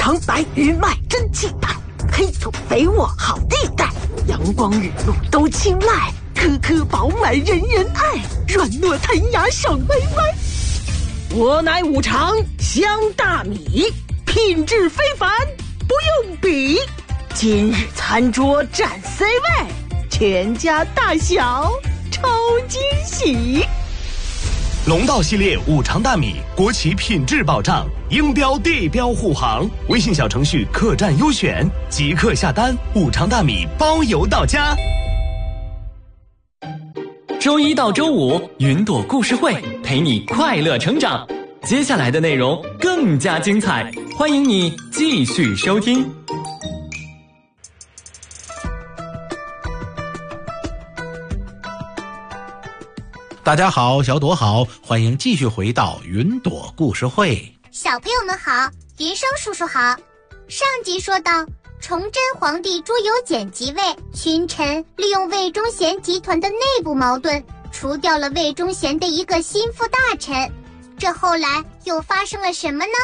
长白鱼脉真气派，黑土肥沃好地带，阳光雨露都青睐，颗颗饱满人人爱，软糯弹牙爽歪歪。我乃五常香大米，品质非凡，不用比。今日餐桌占 C 位，全家大小超惊喜。 龙道系列五常大米，国企品质保障，英标地标护航。微信小程序客栈优选，即刻下单，五常大米包邮到家。 周一到周五，云朵故事会陪你快乐成长。接下来的内容更加精彩，欢迎你继续收听。 大家好，小朵好，欢迎继续回到云朵故事会。 小朋友们好，云生叔叔好。上集说到，崇祯皇帝朱由检即位，群臣利用魏忠贤集团的内部矛盾，除掉了魏忠贤的一个心腹大臣。这后来又发生了什么呢？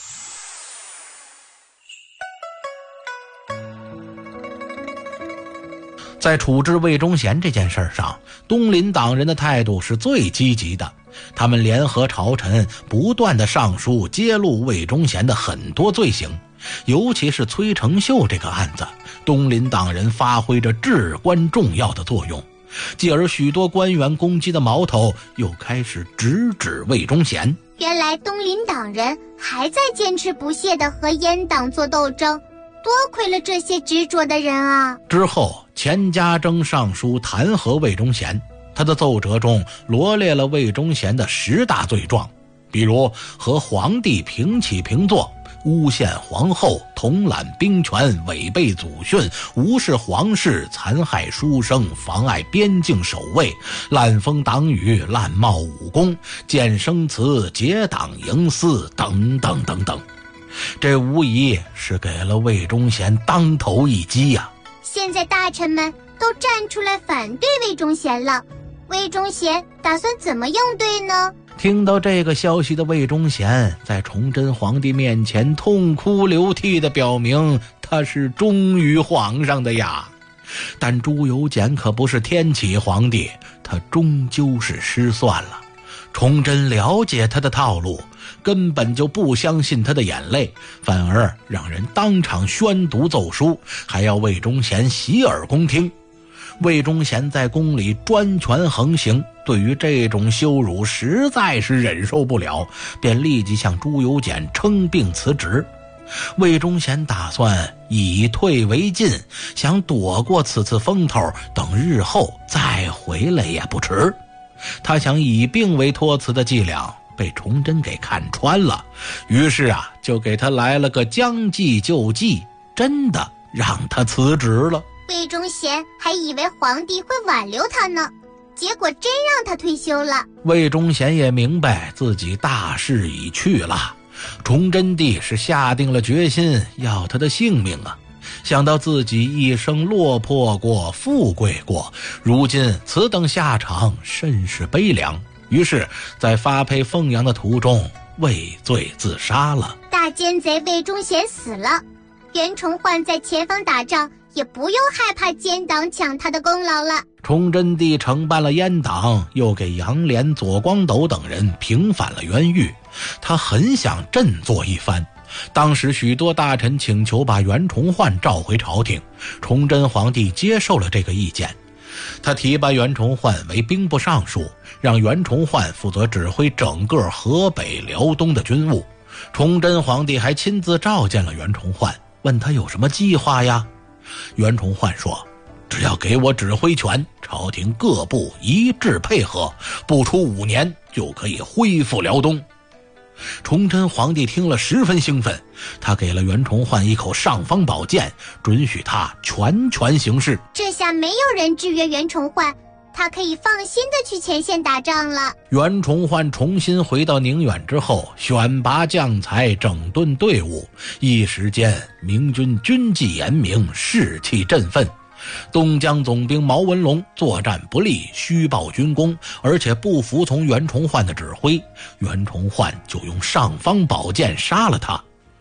在处置魏忠贤这件事上，东林党人的态度是最积极的。他们联合朝臣，不断地上书揭露魏忠贤的很多罪行，尤其是崔成秀这个案子，东林党人发挥着至关重要的作用。继而许多官员攻击的矛头又开始直指魏忠贤。 原来东林党人还在坚持不懈地和阉党做斗争，多亏了这些执着的人啊！ 之后，钱家征上书弹劾魏忠贤，他的奏折中罗列了魏忠贤的10大罪状，比如和皇帝平起平坐、诬陷皇后、统揽兵权、违背祖训、无视皇室、残害书生、妨碍边境守卫、滥封党羽、滥冒武功、见生词、结党营私等等等等。这无疑是给了魏忠贤当头一击呀！ 现在大臣们都站出来反对魏忠贤了，魏忠贤打算怎么应对呢？ 听到这个消息的魏忠贤在崇祯皇帝面前痛哭流涕地表明他是忠于皇上的呀。但朱由检可不是天启皇帝，他终究是失算了。崇祯了解他的套路，根本就不相信他的眼泪，反而让人当场宣读奏书，还要魏忠贤洗耳恭听。魏忠贤在宫里专权横行，对于这种羞辱实在是忍受不了，便立即向朱由检称病辞职。魏忠贤打算以退为进，想躲过此次风头，等日后再回来也不迟。他想以病为托辞的伎俩被崇祯给看穿了，于是就给他来了个将计就计，真的让他辞职了。 魏忠贤还以为皇帝会挽留他呢，结果真让他退休了。 魏忠贤也明白自己大势已去了，崇祯帝是下定了决心要他的性命啊。想到自己一生落魄过、富贵过，如今此等下场甚是悲凉，于是在发配凤阳的途中畏罪自杀了。 大奸贼魏忠贤死了，袁崇焕在前方打仗，也不用害怕奸党抢他的功劳了。 崇祯帝惩办了阉党，又给杨涟、左光斗等人平反了冤狱，他很想振作一番。当时许多大臣请求把袁崇焕召回朝廷，崇祯皇帝接受了这个意见。他提拔袁崇焕为兵部尚书，让袁崇焕负责指挥整个河北、辽东的军务。崇祯皇帝还亲自召见了袁崇焕，问他有什么计划呀？袁崇焕说，只要给我指挥权，朝廷各部一致配合，不出5年就可以恢复辽东。崇祯皇帝听了十分兴奋，他给了袁崇焕一口尚方宝剑，准许他全权行事。 这下没有人制约袁崇焕，他可以放心的去前线打仗了。 袁崇焕重新回到宁远之后，选拔将才，整顿队伍，一时间明军军纪严明，士气振奋。东江总兵毛文龙作战不利，虚报军功，而且不服从袁崇焕的指挥，袁崇焕就用尚方宝剑杀了他。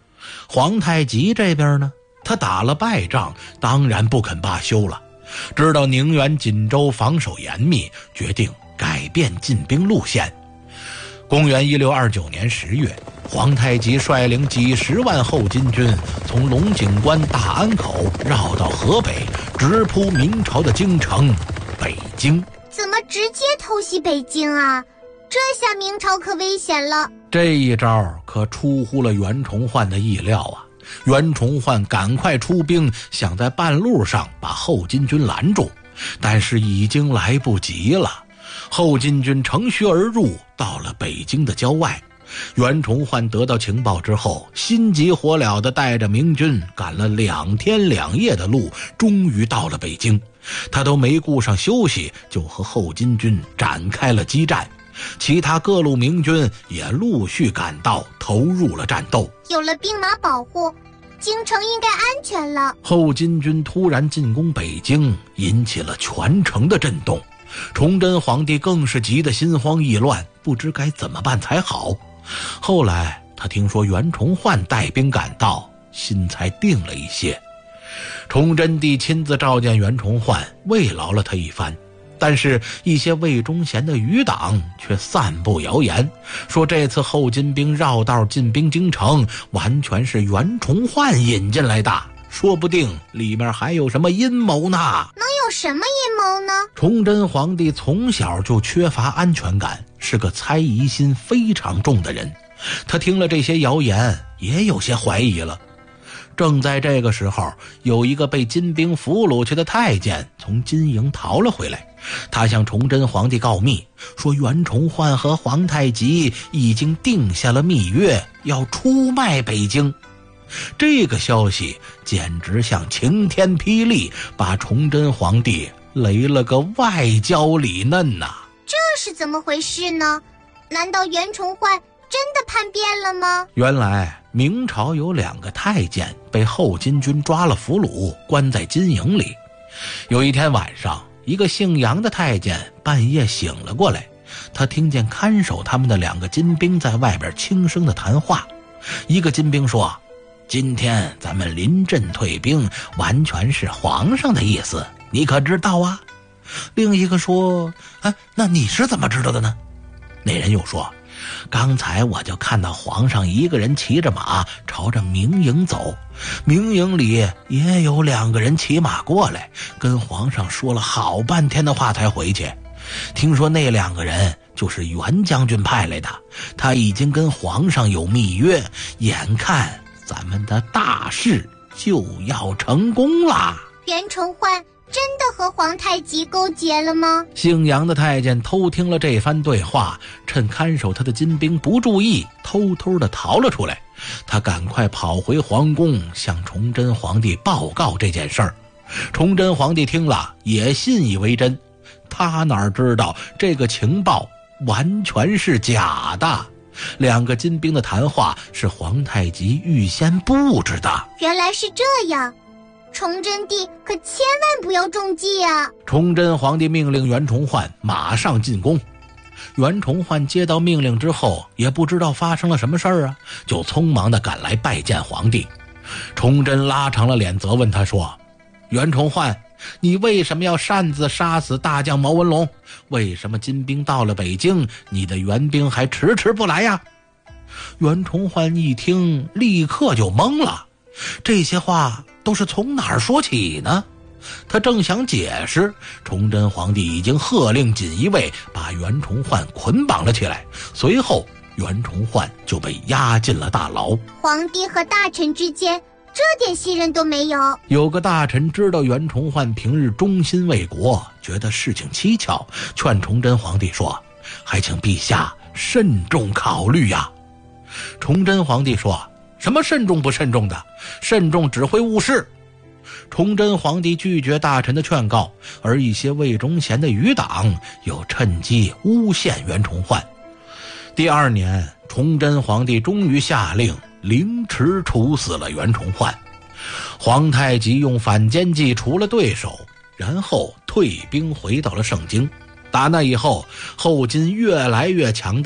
皇太极这边呢，他打了败仗，当然不肯罢休了。知道宁远锦州防守严密，决定改变进兵路线。公元1629年10月，皇太极率领几十万后金军从龙井关大安口绕到河北，直扑明朝的京城北京。 怎么直接偷袭北京啊？这下明朝可危险了。 这一招可出乎了袁崇焕的意料啊！袁崇焕赶快出兵，想在半路上把后金军拦住，但是已经来不及了。后金军乘虚而入，到了北京的郊外。袁崇焕得到情报之后，心急火燎地带着明军赶了2天2夜的路，终于到了北京。他都没顾上休息，就和后金军展开了激战。其他各路明军也陆续赶到，投入了战斗。 有了兵马保护，京城应该安全了。 后金军突然进攻北京，引起了全城的震动。崇祯皇帝更是急得心慌意乱，不知该怎么办才好。后来他听说袁崇焕带兵赶到，心才定了一些。崇祯帝亲自召见袁崇焕，慰劳了他一番。但是一些魏忠贤的余党却散布谣言，说这次后金兵绕道进兵京城，完全是袁崇焕引进来的，说不定里面还有什么阴谋呢。 能有什么阴谋呢？ 崇祯皇帝从小就缺乏安全感，是个猜疑心非常重的人。他听了这些谣言，也有些怀疑了。正在这个时候，有一个被金兵俘虏去的太监从金营逃了回来，他向崇祯皇帝告密，说袁崇焕和皇太极已经定下了密约，要出卖北京。这个消息简直像晴天霹雳，把崇祯皇帝雷了个外焦里嫩呐。 这是怎么回事呢？难道袁崇焕真的叛变了吗？ 原来明朝有2个太监被后金军抓了俘虏，关在金营里。有一天晚上，一个姓杨的太监半夜醒了过来，他听见看守他们的2个金兵在外边轻声的谈话。一个金兵说，今天咱们临阵退兵，完全是皇上的意思，你可知道啊？另一个说，那你是怎么知道的呢？那人又说，刚才我就看到皇上一个人骑着马朝着明营走，明营里也有2个人骑马过来，跟皇上说了好半天的话才回去。听说那2个人就是袁将军派来的，他已经跟皇上有密约，眼看咱们的大事就要成功了。 袁崇焕真的和皇太极勾结了吗？ 姓杨的太监偷听了这番对话，趁看守他的金兵不注意，偷偷地逃了出来。他赶快跑回皇宫，向崇祯皇帝报告这件事儿。崇祯皇帝听了也信以为真，他哪知道这个情报完全是假的。2个金兵的谈话是皇太极预先布置的。 原来是这样，崇祯帝可千万不要中计啊！ 崇祯皇帝命令袁崇焕马上进宫。袁崇焕接到命令之后，也不知道发生了什么事儿啊，就匆忙地赶来拜见皇帝。崇祯拉长了脸责问他说，袁崇焕，你为什么要擅自杀死大将毛文龙？为什么金兵到了北京，你的援兵还迟迟不来呀？袁崇焕一听，立刻就懵了，这些话都是从哪儿说起呢？他正想解释，崇祯皇帝已经喝令锦衣卫把袁崇焕捆绑了起来，随后袁崇焕就被押进了大牢。 皇帝和大臣之间这点信任都没有。 有个大臣知道袁崇焕平日忠心为国，觉得事情蹊跷，劝崇祯皇帝说，还请陛下慎重考虑呀。崇祯皇帝说，什么慎重不慎重的，慎重只会误事。崇祯皇帝拒绝大臣的劝告，而一些魏忠贤的余党又趁机诬陷袁崇焕。第2年，崇祯皇帝终于下令凌迟处死了袁崇焕。皇太极用反间计除了对手，然后退兵回到了盛京。打那以后，后金越来越强大。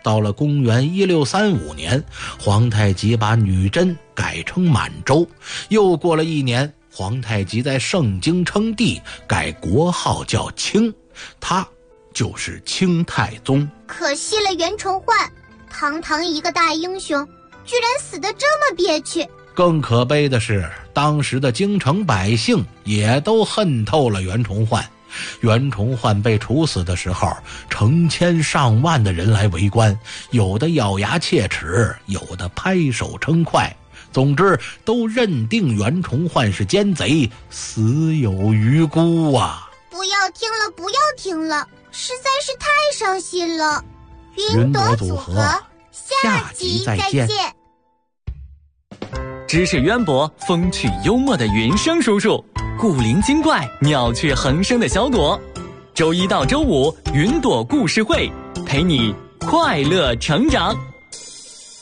到了公元1635年，皇太极把女真改称满洲。又过了1年，皇太极在盛京称帝，改国号叫清，他就是清太宗。 可惜了袁崇焕，堂堂一个大英雄，居然死得这么憋屈。 更可悲的是，当时的京城百姓也都恨透了袁崇焕。袁崇焕被处死的时候，成千上万的人来围观，有的咬牙切齿，有的拍手称快。总之，都认定袁崇焕是奸贼，死有余辜啊！ 不要听了，不要听了，实在是太伤心了。 云朵组合，下集再见。 知识渊博、风趣幽默的云生叔叔，古灵精怪、妙趣横生的小朵。周一到周五，云朵故事会，陪你快乐成长。